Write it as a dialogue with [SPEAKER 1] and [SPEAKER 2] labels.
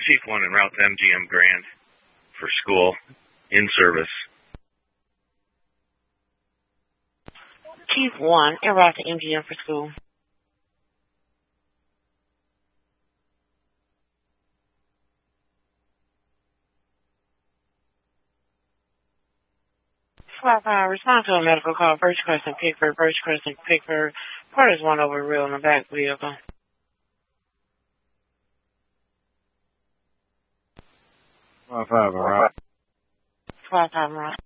[SPEAKER 1] Chief 1 en route to MGM Grand for school, in service.
[SPEAKER 2] Chief 1 en route to MGM for school. Respond to a medical call. Birch Crescent, Pickford. Birch Crescent, Pickford. Part is one over real in the back vehicle.
[SPEAKER 3] 5-5, all right.
[SPEAKER 2] 5-5, right.